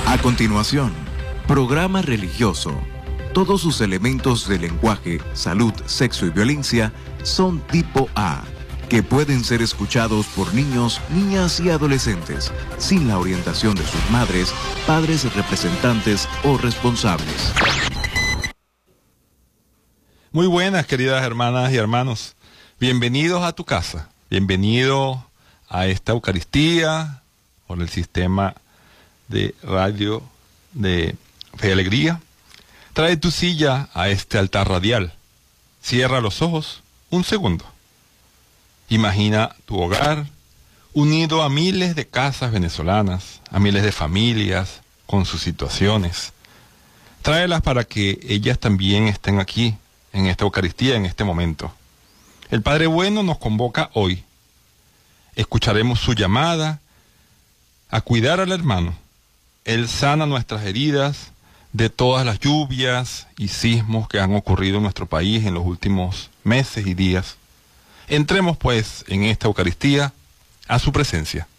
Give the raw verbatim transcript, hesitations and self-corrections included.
A continuación, programa religioso. Todos sus elementos de lenguaje, salud, sexo y violencia son tipo A, que pueden ser escuchados por niños, niñas y adolescentes, sin la orientación de sus madres, padres, representantes o responsables. Muy buenas, queridas hermanas y hermanos. Bienvenidos a tu casa. Bienvenido a esta Eucaristía por el sistema de radio de Fe y Alegría. Trae tu silla a este altar radial. Cierra los ojos un segundo. Imagina tu hogar unido a miles de casas venezolanas, a miles de familias con sus situaciones. Tráelas para que ellas también estén aquí, en esta Eucaristía, en este momento. El Padre Bueno nos convoca hoy. Escucharemos su llamada a cuidar al hermano. Él sana nuestras heridas de todas las lluvias y sismos que han ocurrido en nuestro país en los últimos meses y días. Entremos pues en esta Eucaristía a su presencia.